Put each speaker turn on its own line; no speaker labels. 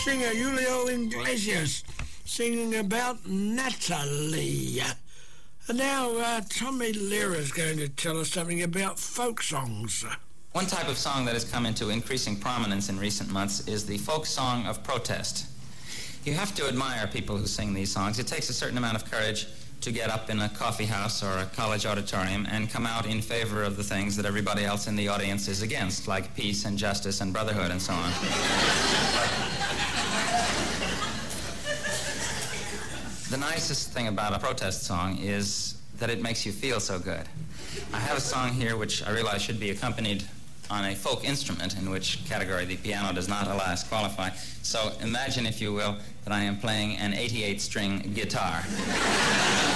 singer Julio Iglesias singing about Natalie. And now Tommy Lehrer is going to tell us something about folk songs.
One type of song that has come into increasing prominence in recent months is the folk song of protest. You have to admire people who sing these songs. It takes a certain amount of courage to get up in a coffee house or a college auditorium and come out in favor of the things that everybody else in the audience is against, like peace and justice and brotherhood and so on. The nicest thing about a protest song is that it makes you feel so good. I have a song here which I realize should be accompanied on a folk instrument, in which category the piano does not, alas, qualify. So imagine, if you will, that I am playing an 88-string guitar.